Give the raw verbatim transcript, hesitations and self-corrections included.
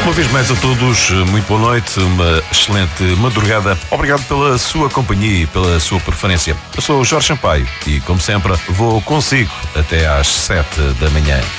Uma vez mais a todos, muito boa noite, uma excelente madrugada. Obrigado pela sua companhia e pela sua preferência. Eu sou o Jorge Sampaio e, como sempre, vou consigo até às sete da manhã.